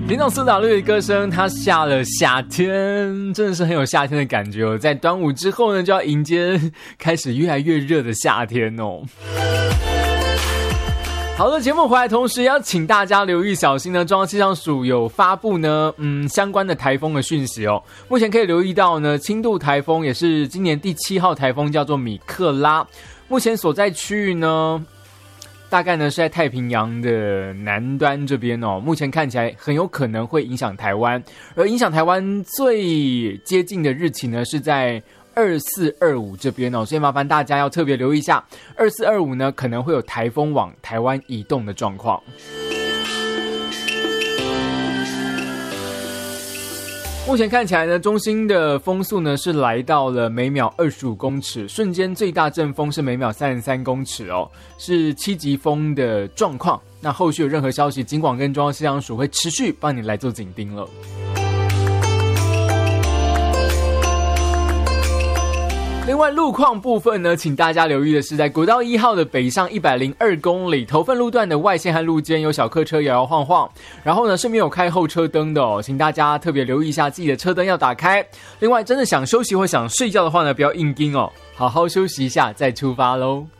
听到苏打绿的歌声，它下了夏天，真的是很有夏天的感觉哦。在端午之后呢，就要迎接开始越来越热的夏天哦。好的，节目回来同时要请大家留意小心呢，中央气象署有发布呢相关的台风的讯息哦。目前可以留意到呢，轻度台风也是今年第7号台风，叫做米克拉。目前所在区域呢，大概呢是在太平洋的南端这边哦，目前看起来很有可能会影响台湾，而影响台湾最接近的日期呢是在2425这边哦，所以麻烦大家要特别留意一下，2425呢可能会有台风往台湾移动的状况。目前看起来呢，中心的风速呢是来到了每秒25公尺，瞬间最大阵风是每秒33公尺哦，是7级风的状况。那后续有任何消息，警广跟中央气象署会持续帮你来做紧盯了。另外路况部分呢，请大家留意的是，在国道1号的北上102公里头份路段的外线和路肩有小客车摇摇晃晃，然后呢是没有开后车灯的哦，请大家特别留意一下自己的车灯要打开。另外真的想休息或想睡觉的话呢，不要硬盯哦，好好休息一下再出发咯。